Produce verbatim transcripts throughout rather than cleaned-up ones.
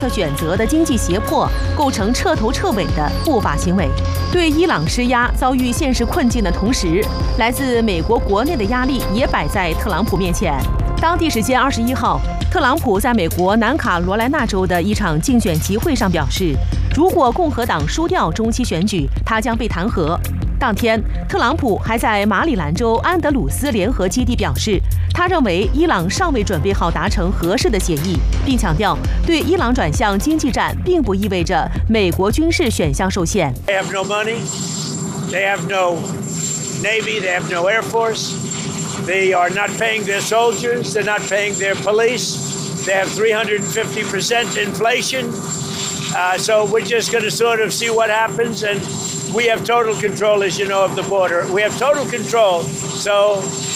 的选择的经济胁迫构成彻头彻尾的不法行为，对伊朗施压遭遇现实困境的同时，来自美国国内的压力也摆在特朗普面前。当地时间二十一号，特朗普在美国南卡罗来纳州的一场竞选集会上表示，如果共和党输掉中期选举，他将被弹劾。当天，特朗普还在马里兰州安德鲁斯联合基地表示，他认为伊朗尚未准备好达成合适的协议，并强调，对伊朗转向经济战并不意味着美国军事选项受限。 They have no money. They have no navy. They have no air force. They are not paying their soldiers. They're not paying their police. They have three hundred fifty percent inflation. Uh, so we're just going to sort of see what happens. And we have total control, as you know, of the border. We have total control. So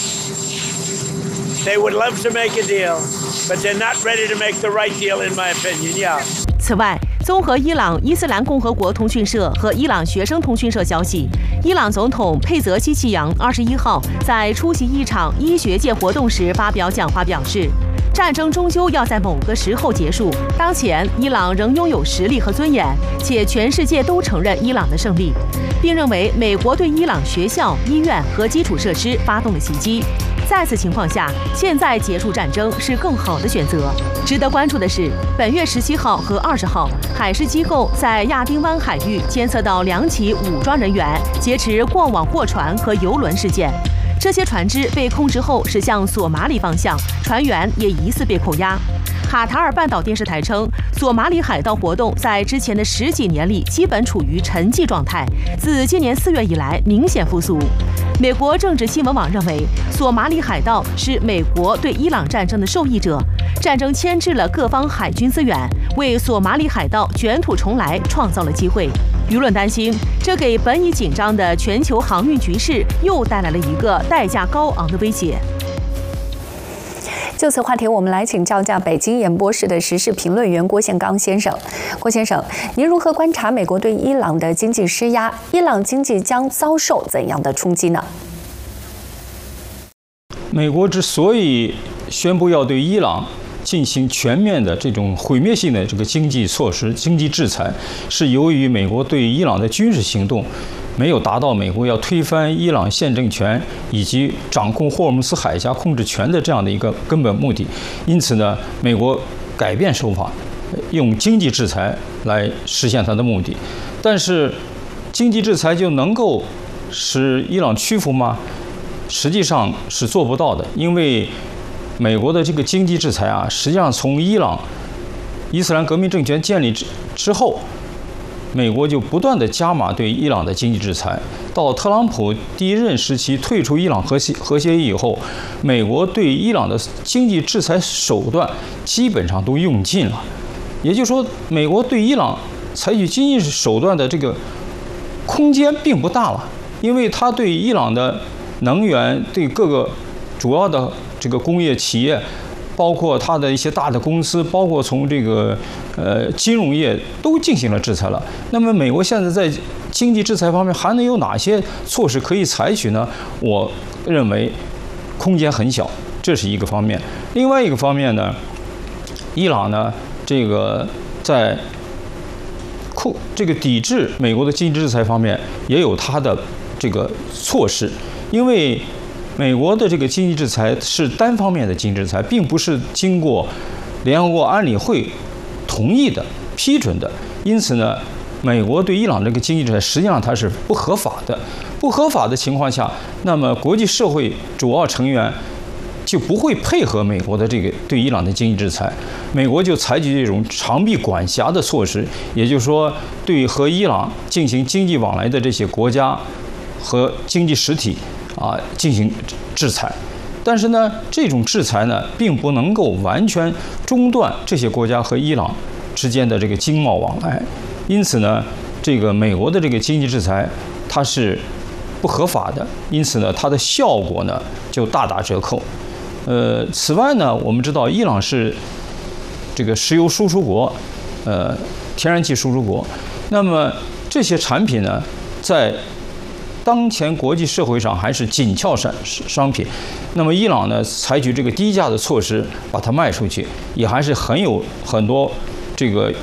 they would love to make a deal, but they're not ready to make the right deal, in my opinion. Yeah. 此外，综合伊朗伊斯兰共和国通讯社和伊朗学生通讯社消息，伊朗总统佩泽希奇扬二十一号在出席一场医学界活动时发表讲话，表示，战争终究要在某个时候结束。当前，伊朗仍拥有实力和尊严，且全世界都承认伊朗的胜利，并认为美国对伊朗学校、医院和基础设施发动了袭击。在此情况下，现在结束战争是更好的选择。值得关注的是，本月十七号和二十号，海事机构在亚丁湾海域监测到两起武装人员劫持过往货船和油轮事件。这些船只被控制后驶向索马里方向，船员也疑似被扣押。卡塔尔半岛电视台称，索马里海盗活动在之前的十几年里基本处于沉寂状态，自今年四月以来明显复苏。美国政治新闻网认为，索马里海盗是美国对伊朗战争的受益者，战争牵制了各方海军资源，为索马里海盗卷土重来创造了机会。舆论担心，这给本已紧张的全球航运局势又带来了一个代价高昂的威胁。 就此话题，我们来请教一下北京演播室的时事评论员郭宪刚先生。郭先生，您如何观察美国对伊朗的经济施压？伊朗经济将遭受怎样的冲击呢？ 美国之所以宣布要对伊朗进行全面的这种毁灭性的这个经济措施、经济制裁，是由于美国对伊朗的军事行动没有达到美国要推翻伊朗现政权以及掌控霍尔木兹海峡控制权的这样的一个根本目的。因此呢，美国改变手法，用经济制裁来实现它的目的。但是，经济制裁就能够使伊朗屈服吗？实际上是做不到的，因为美国的这个经济制裁啊，实际上从伊朗伊斯兰革命政权建立之之后，美国就不断的加码对伊朗的经济制裁。到特朗普第一任时期退出伊朗核协核协议以后，美国对伊朗的经济制裁手段基本上都用尽了。也就是说，美国对伊朗采取经济手段的这个空间并不大了，因为它对伊朗的能源、对各个主要的这个工业企业，包括它的一些大的公司，包括从这个呃金融业都进行了制裁了。那么美国现在在经济制裁方面还能有哪些措施可以采取呢？我认为空间很小，这是一个方面。另外一个方面呢，伊朗呢这个在控这个抵制美国的经济制裁方面也有它的这个措施，因为美国的这个经济制裁是单方面的经济制裁，并不是经过联合国安理会同意的、批准的。因此呢，美国对伊朗这个经济制裁实际上它是不合法的。不合法的情况下，那么国际社会主要成员就不会配合美国的这个对伊朗的经济制裁，美国就采取这种长臂管辖的措施，也就是说，对和伊朗进行经济往来的这些国家和经济实体啊进行制裁。但是呢，这种制裁呢，并不能够完全中断这些国家和伊朗之间的这个经贸往来。因此呢，这个美国的这个经济制裁它是不合法的，因此呢，它的效果呢就大打折扣。呃，此外呢，我们知道伊朗是这个石油输出国，呃，天然气输出国。那么这些产品呢，在当前国际社会上还是紧俏商商品。那么伊朗呢，采取这个低价的措施把它卖出去，也还是很有很多这个